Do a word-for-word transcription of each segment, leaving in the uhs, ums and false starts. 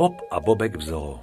Bob a Bobek v zoo.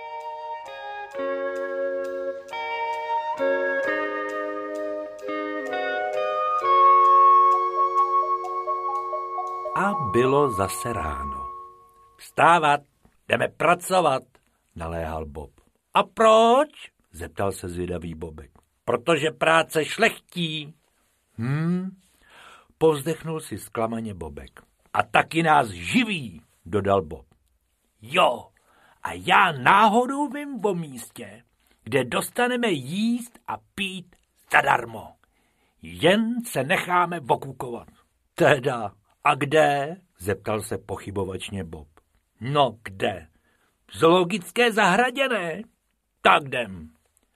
A bylo zase ráno. Vstávat, jdeme pracovat, naléhal Bob. A proč? Zeptal se zvědavý Bobek. Protože práce šlechtí. Hm, povzdechnul si zklamaně Bobek. A taky nás živí, dodal Bob. Jo, a já náhodou vím o místě, kde dostaneme jíst a pít zadarmo. Jen se necháme okukovat. Teda, a kde? Zeptal se pochybovačně Bob. No, kde? V zoologické zahradě, ne? Tak jdem.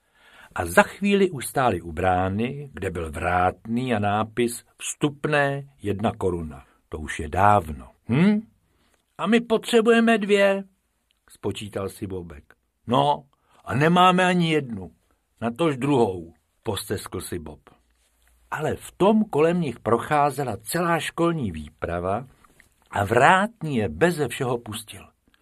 A za chvíli už stáli u brány, kde byl vrátný a nápis vstupné jedna koruna. To už je dávno. Hm? A my potřebujeme dvě, spočítal si Bobek. No, a nemáme ani jednu, natož druhou, posteskl si Bob. Ale v tom kolem nich procházela celá školní výprava a vrátný je beze všeho pustil.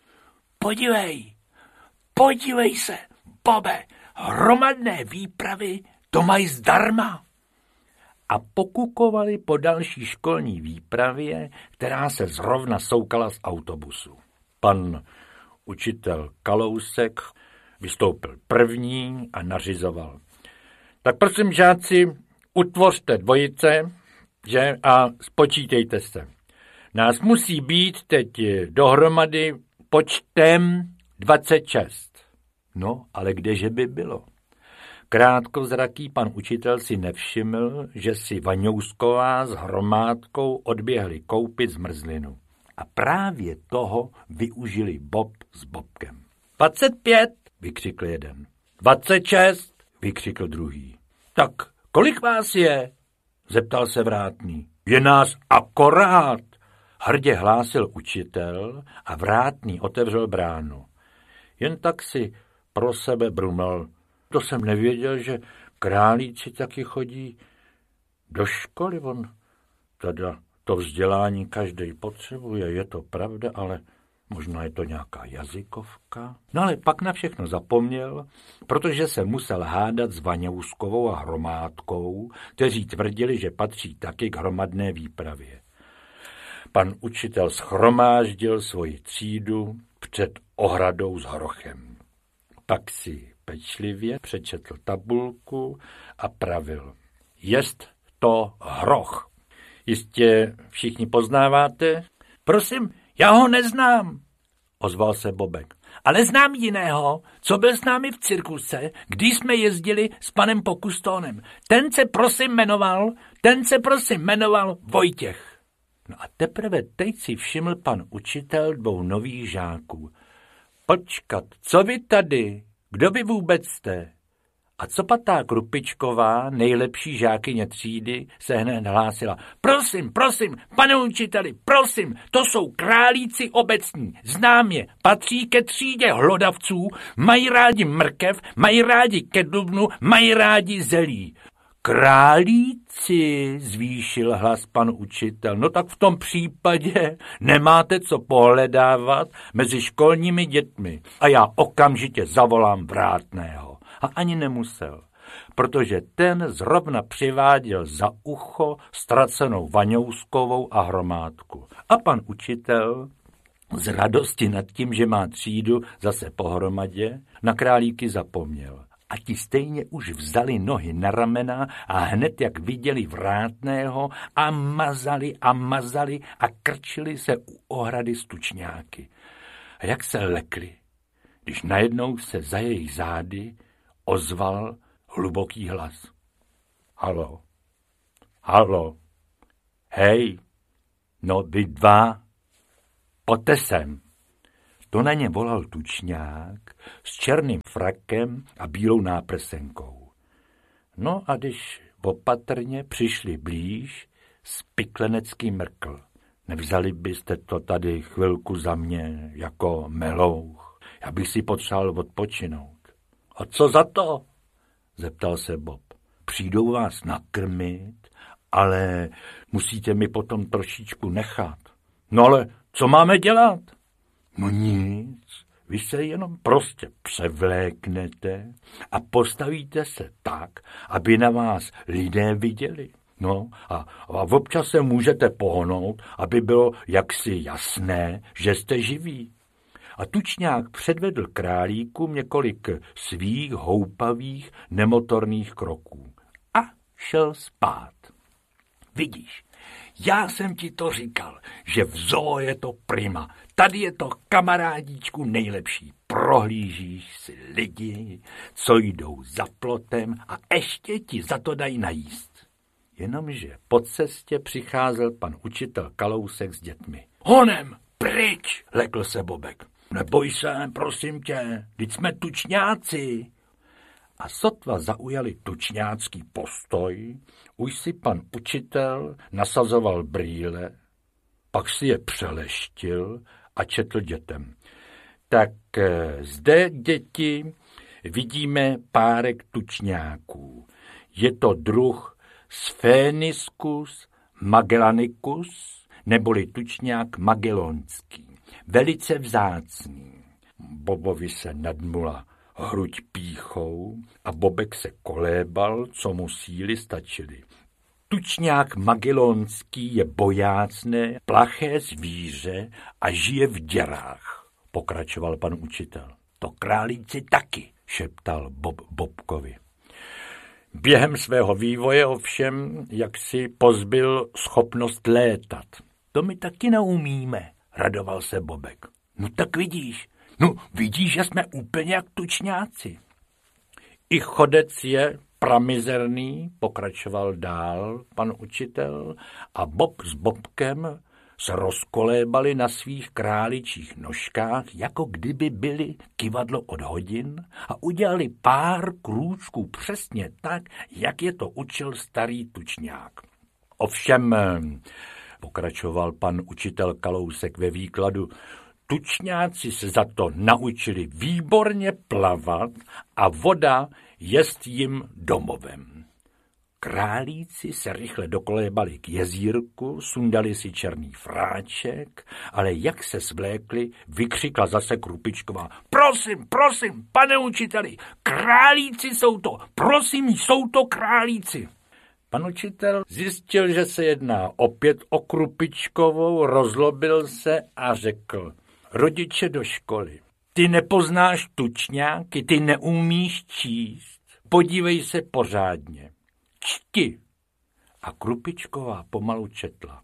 Podívej, podívej se, Bobe, hromadné výpravy to mají zdarma. A pokukovali po další školní výpravě, která se zrovna soukala z autobusu. Pan učitel Kalousek vystoupil první a nařizoval. Tak prosím, žáci, utvořte dvojice, že, a spočítejte se. Nás musí být teď dohromady počtem dvacet šest. No, ale kdeže by bylo? Krátkozraký pan učitel si nevšiml, že si Vaňousková s hromádkou odběhli koupit zmrzlinu. A právě toho využili Bob s Bobkem. dvacet pět, vykřikl jeden. dvacet šest, vykřikl druhý. Tak kolik vás je? Zeptal se vrátný. Je nás akorát, hrdě hlásil učitel a vrátný otevřel bránu. Jen tak si pro sebe brumel. To jsem nevěděl, že králíci taky chodí do školy. On teda to vzdělání každý potřebuje, je to pravda, ale možná je to nějaká jazykovka. No ale pak na všechno zapomněl, protože se musel hádat s Vaňouskovou a Hromádkou, kteří tvrdili, že patří taky k hromadné výpravě. Pan učitel shromáždil svoji třídu před ohradou s hrochem. Pak si pečlivě přečetl tabulku a pravil. Jest to hroch. Jistě všichni poznáváte? Prosím, já ho neznám, ozval se Bobek. Ale znám jiného, co byl s námi v cirkuse, když jsme jezdili s panem Pokustónem. Ten se prosím jmenoval, ten se prosím jmenoval Vojtěch. No a teprve teď si všiml pan učitel dvou nových žáků. Počkat, co vy tady? Kdo vy vůbec jste? A co patá Krupičková, nejlepší žákyně třídy, se hned hlásila. Prosím, prosím, pane učiteli, prosím, to jsou králíci obecní, znám je, patří ke třídě hlodavců, mají rádi mrkev, mají rádi kedubnu, mají rádi zelí. Králíci, zvýšil hlas pan učitel, no tak v tom případě nemáte co pohledávat mezi školními dětmi a já okamžitě zavolám vrátného. A ani nemusel, protože ten zrovna přiváděl za ucho ztracenou Vaňouskovou a Hromádku. A pan učitel z radosti nad tím, že má třídu zase pohromadě, na králíky zapomněl. A ti stejně už vzali nohy na ramena a hned jak viděli vrátného a mazali a mazali a krčili se u ohrady stučňáky. A jak se lekli, když najednou se za jejich zády ozval hluboký hlas. Halo, halo, hej, no vy dva, pojďte sem. To na ně volal tučňák s černým frakem a bílou náprsenkou. No a když opatrně přišli blíž, spiklenecký mrkl. Nevzali byste to tady chvilku za mě jako melouch? Já bych si potřeboval odpočinout. A co za to? Zeptal se Bob. Přijdou vás nakrmit, ale musíte mi potom trošičku nechat. No ale co máme dělat? No nic, Vy se jenom prostě převléknete a postavíte se tak, aby na vás lidé viděli. No a, a občas se můžete pohnout, aby bylo jaksi jasné, že jste živí. A tučňák předvedl králíkům několik svých houpavých nemotorných kroků. A šel spát. Vidíš, já jsem ti to říkal, že v zoo je to prima. Tady je to, kamarádíčku, nejlepší. Prohlížíš si lidi, co jdou za plotem a ještě ti za to dají najíst. Jenomže po cestě přicházel pan učitel Kalousek s dětmi. Honem, pryč, lekl se Bobek. Neboj se, prosím tě, vždyť jsme tučňáci. A sotva zaujali tučňácký postoj, už si pan učitel nasazoval brýle, pak si je přeleštil a četl dětem. Tak zde, děti, vidíme párek tučňáků. Je to druh Spheniscus magellanicus, neboli tučňák magellonský. Velice vzácný. Bobovi se nadmula hruď pýchou a Bobek se kolébal, co mu síly stačily. Tučňák magellonský je bojácné, plaché zvíře a žije v děrách, pokračoval pan učitel. To králíci taky, šeptal Bob Bobkovi. Během svého vývoje ovšem jaksi pozbyl schopnost létat. To my taky neumíme, radoval se Bobek. No tak vidíš, no vidíš, že jsme úplně jak tučňáci. I chodec je pramizerný, pokračoval dál pan učitel, a Bob s Bobkem se rozkolébali na svých králičích nožkách, jako kdyby byli kyvadlo od hodin, a udělali pár krůčků přesně tak, jak je to učil starý tučňák. Ovšem, pokračoval pan učitel Kalousek ve výkladu, tučňáci se za to naučili výborně plavat a voda jest jim domovem. Králíci se rychle dokolébali k jezírku, sundali si černý fráček, ale jak se svlékli, vykřikla zase Krupičková. Prosím, prosím, pane učiteli, králíci jsou to, prosím, jsou to králíci. Pan učitel zjistil, že se jedná opět o Krupičkovou, rozlobil se a řekl, rodiče do školy, ty nepoznáš tučňáky, ty neumíš číst, podívej se pořádně. Čti. A Krupičková pomalu četla.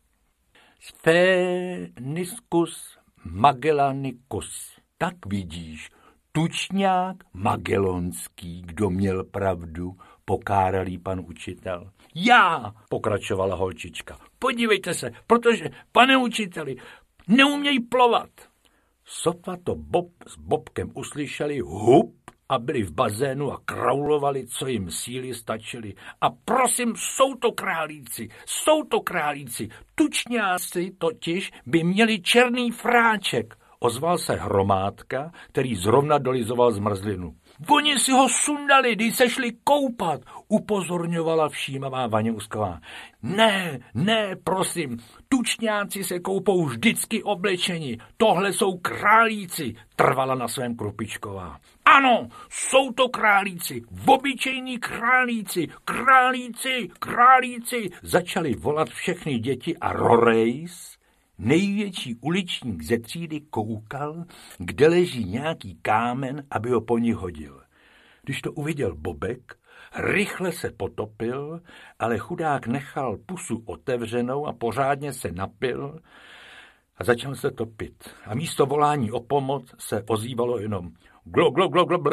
Spheniscus magellanicus. Tak vidíš, tučňák magellonský, kdo měl pravdu, pokáralý pan učitel. Já, pokračovala holčička, podívejte se, protože, pane učiteli, neumějí plovat. Sotva to Bob s Bobkem uslyšeli hup a byli v bazénu a kraulovali, co jim síly stačily. A prosím, jsou to králíci, jsou to králíci, tučňáci totiž by měli černý fráček, ozval se Hromádka, který zrovna dolizoval zmrzlinu. Oni si ho sundali, když se šli koupat, upozorňovala všímavá Vaňousková. Ne, ne, prosím, tučňáci se koupou vždycky oblečeni, tohle jsou králíci, trvala na svém Krupičková. Ano, jsou to králíci, obyčejní králíci, králíci, králíci, začali volat všechny děti a Rorejs, největší uličník ze třídy, koukal, kde leží nějaký kámen, aby ho po ní hodil. Když to uviděl Bobek, rychle se potopil, ale chudák nechal pusu otevřenou a pořádně se napil a začal se topit. A místo volání o pomoc se ozývalo jenom glo, glo, glo, glo,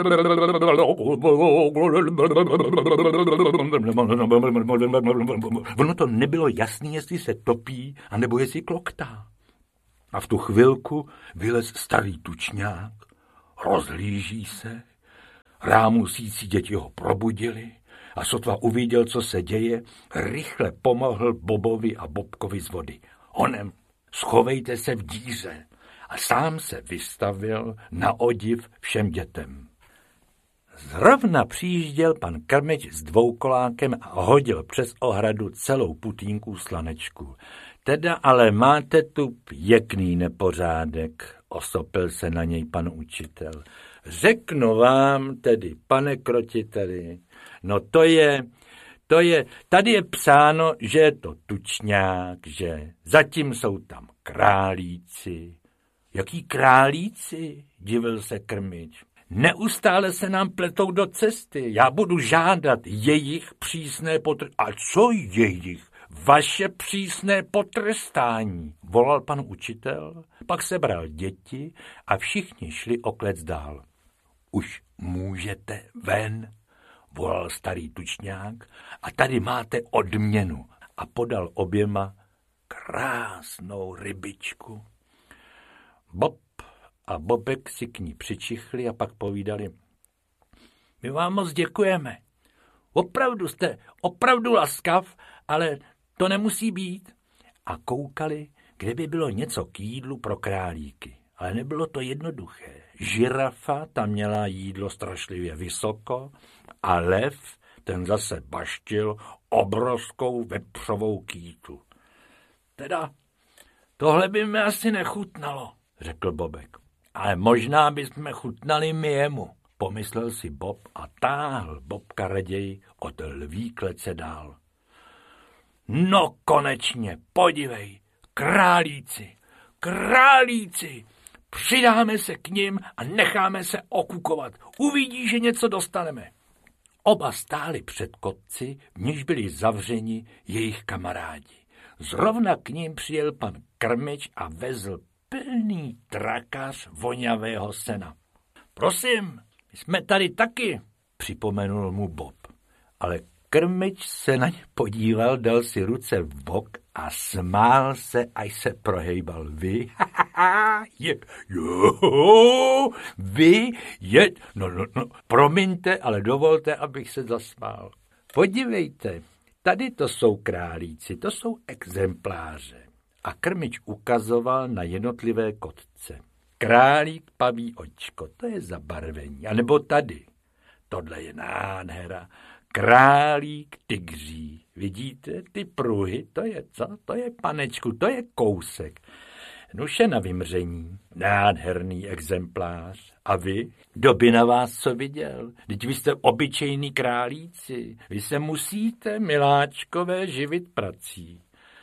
ono to nebylo jasný, jestli se topí, anebo jestli kloktá. A v tu chvilku vylez starý tučňák, rozhlíží se, rámusící děti ho probudili a sotva uviděl, co se děje, rychle pomohl Bobovi a Bobkovi z vody. Honem, schovejte se v díře. A sám se vystavil na odiv všem dětem. Zrovna přijížděl pan Krmeč s dvoukolákem a hodil přes ohradu celou putínku slanečku. Teda ale máte tu pěkný nepořádek, osopil se na něj pan učitel. Řeknu vám tedy, pane krotiteli, no to je, to je, tady je psáno, že je to tučňák, že zatím jsou tam králíci. Jaký králíci? Divil se Krmič. Neustále se nám pletou do cesty. Já budu žádat jejich přísné potrestání. A co jejich? Vaše přísné potrestání, volal pan učitel, pak sebral děti a všichni šli o klec dál. Už můžete ven, volal starý tučňák, a tady máte odměnu a podal oběma krásnou rybičku. Bob a Bobek si k ní přičichli a pak povídali. My vám moc děkujeme. Opravdu jste, opravdu laskav, ale to nemusí být. A koukali, kde by bylo něco k jídlu pro králíky. Ale nebylo to jednoduché. Žirafa tam měla jídlo strašlivě vysoko a lev ten zase baštil obrovskou vepřovou kýtu. Teda tohle by mi asi nechutnalo, řekl Bobek. Ale možná bychom chutnali my jemu, pomyslel si Bob a táhl Bobka raději od lví klece dál. No konečně, podívej, králíci, králíci, přidáme se k nim a necháme se okukovat. Uvidí, že něco dostaneme. Oba stáli před kotci, v níž byli zavřeni jejich kamarádi. Zrovna k ním přijel pan Krmič a vezl plný trakař vonavého sena. Prosím, my jsme tady taky, připomenul mu Bob. Ale Krmič se na ně podíval, dal si ruce v bok a smál se, až se prohejbal. Vy, je, jo, vy, je, no, no, no, promiňte, ale dovolte, abych se zasmál. Podívejte, tady to jsou králíci, to jsou exempláře. A Krmič ukazoval na jednotlivé kotce. Králík paví očko, to je zabarvení. A nebo tady, tohle je nádhera. Králík tygří. Vidíte, ty pruhy, to je co? To je, panečku, to je kousek. Nuše na vymření, nádherný exemplář. A vy, kdo by na vás co viděl? Vždyť vy jste obyčejní králíci. Vy se musíte, miláčkové, živit prací.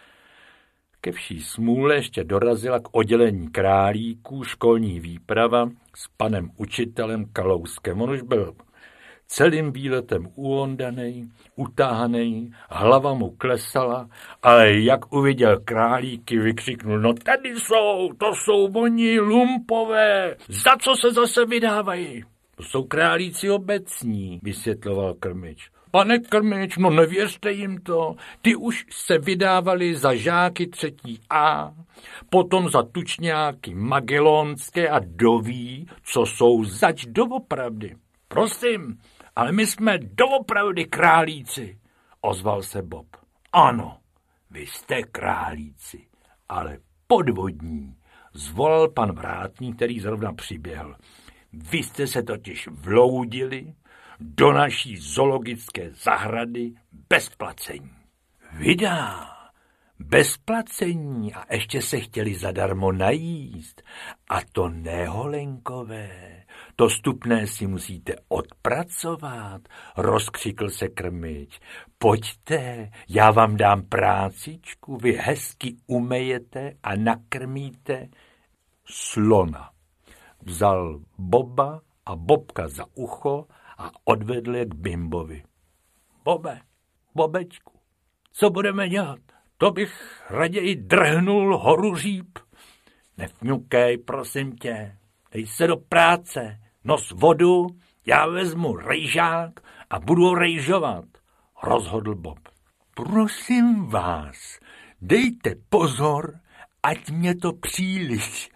Ke vší smůle ještě dorazila k oddělení králíků školní výprava s panem učitelem Kalouskem. On už byl celým výletem uondanej, utáhanej, hlava mu klesala, ale jak uviděl králíky, vykřiknul, no tady jsou, to jsou oni lumpové, za co se zase vydávají? To jsou králíci obecní, vysvětloval Krmič. Pane Krmič, no nevěřte jim to, ty už se vydávali za žáky třetí A, potom za tučňáky magelonské a doví, co jsou zač doopravdy. Prosím, ale my jsme doopravdy králíci, ozval se Bob. Ano, vy jste králíci, ale podvodní, zvolal pan vrátník, který zrovna přiběhl. Vy jste se totiž vloudili do naší zoologické zahrady bez placení. Vydá, bez placení a ještě se chtěli zadarmo najíst. A to neholenkové, to stupné si musíte odpracovat, rozkřikl se Krmič. Pojďte, já vám dám prácičku, vy hezky umejete a nakrmíte slona. Vzal Boba a Bobka za ucho a odvedl je k Bimbovi. Bobe, Bobečku, co budeme dělat? To bych raději drhnul horu říp. Nevňukej, prosím tě, dej se do práce, nos vodu, já vezmu rejžák a budu ho rejžovat, rozhodl Bob. Prosím vás, dejte pozor, ať mě to příliš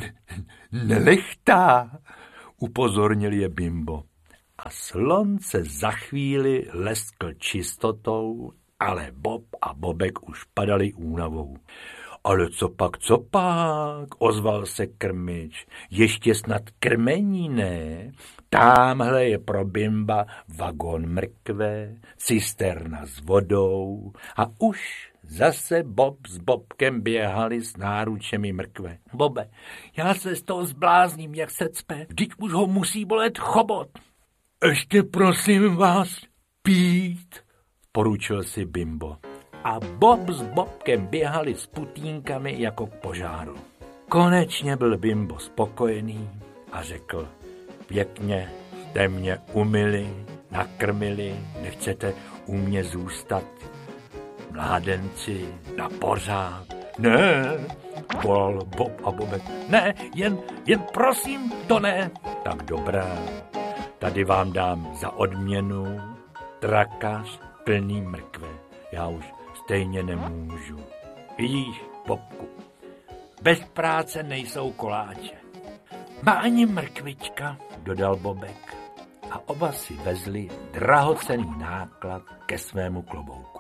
nelechtá, upozornil je Bimbo. A slon se za chvíli leskl čistotou, ale Bob a Bobek už padali únavou. Ale co pak, co pak, ozval se Krmič. Ještě snad krmení, ne? Támhle je pro Bimba vagón mrkve, cisterna s vodou a už Zase Bob s Bobkem běhali s náručemi mrkve. Bobe, já se z toho zblázním, jak se cpe. Vždyť už ho musí bolet chobot. Ještě prosím vás pít, poručil si Bimbo. A Bob s Bobkem běhali s putínkami jako k požáru. Konečně byl Bimbo spokojený a řekl, pěkně jste mě umyli, nakrmili, nechcete u mě zůstat, mládenci, na pořád. Ne, volal Bob a Bobek. Ne, jen, jen prosím, to ne. Tak dobré, tady vám dám za odměnu trakař plný mrkve. Já už stejně nemůžu. Vidíš, Bobku, bez práce nejsou koláče. Má ani mrkvička, dodal Bobek. A oba si vezli drahocenný náklad ke svému klobouku.